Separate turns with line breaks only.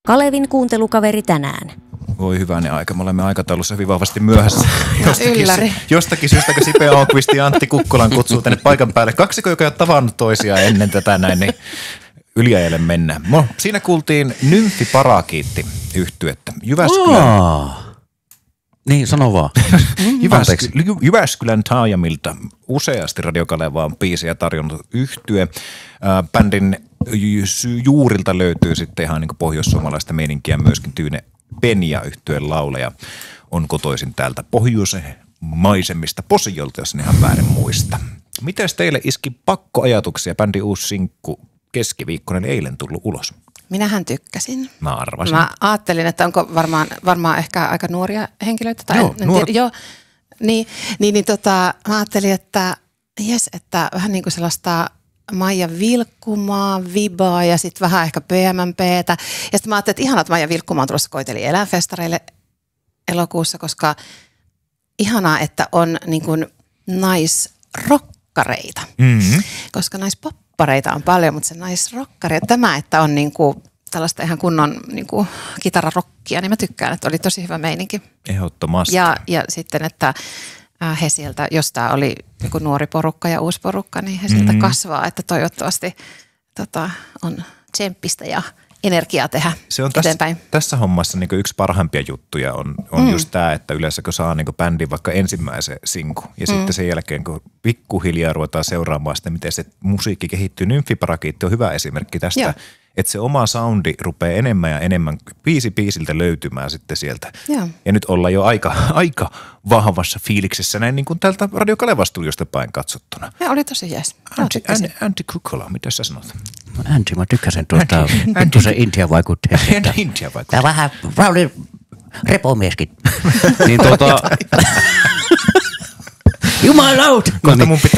Kalevin kuuntelukaveri tänään.
Voi hyvänen aika, me olemme aikataulussa hyvin vahvasti myöhässä. Jostakin syystä, kun Sipe Ahlqvist ja Antti Kukkolan kutsuu tänne paikan päälle. Kaksiko, joka ei ole tavannut toisiaan ennen tätä näin, niin yliajalle mennään. No, siinä kuultiin Nymfi Parakiitti -yhtyettä.
Niin, sano vaan.
Jyväskylän taajamilta useasti Radio Kalevaan biisejä tarjonnut yhtye. Bändin juurilta löytyy sitten ihan niin kuin pohjoissuomalaista meininkiä myöskin Tyyne Penja -yhtyeen lauleja on kotoisin täältä pohjoisen maisemista Posiolta, jos en ihan väärin muista. Mites teille iski pakkoajatuksia? Bändin uusi sinkku keskiviikkona, eilen tullut ulos.
Minähän tykkäsin.
Mä arvasin.
Mä ajattelin, että onko varmaan ehkä aika nuoria henkilöitä. Tai mä ajattelin, että jes, että vähän niin kuin sellaista Maija Vilkkumaa, Vibaa ja sitten vähän ehkä PMMPtä. Ja sitten mä ajattelin, että ihanaa, että Maija Vilkkumaa on tulossa Koiteli eläinfestareille elokuussa, koska ihanaa, että on niin kuin naisrokkareita. Mm-hmm. Koska naispoppareita on paljon, mutta se naisrokkari, tämä, että on niin kuin tällaista ihan kunnon niin kuin kitararokkia, niin mä tykkään, että oli tosi hyvä meininki.
Ehdottomasti.
Ja sitten, että he sieltä, jos tämä oli joku nuori porukka ja uusi porukka, niin he sieltä kasvaa, että toivottavasti on tsemppistä ja energiaa tehdä
se on
eteenpäin.
Tässä hommassa niin yksi parhaimpia juttuja on just tämä, että yleensä kun saa niin bändin vaikka ensimmäisen sinkun ja sitten sen jälkeen kun pikkuhiljaa ruvetaan seuraamaan sitä, miten se musiikki kehittyy. Nymfi Parakiitti on hyvä esimerkki tästä. Joo. Että se oma soundi rupeaa enemmän ja enemmän biisiltä löytymään sitten sieltä. Joo. Ja nyt ollaan jo aika vahvassa fiiliksessä näin niin kuin täältä Radio Kaleva-studiosta päin katsottuna.
Ja oli tosi jees.
Antti Kukkola, mitä sä sanot?
Antti, mä tykkäsin tuosta se Intia-vaikutteesta. Tämä vähän Rauli repomieskin. Niin
Jumalauta!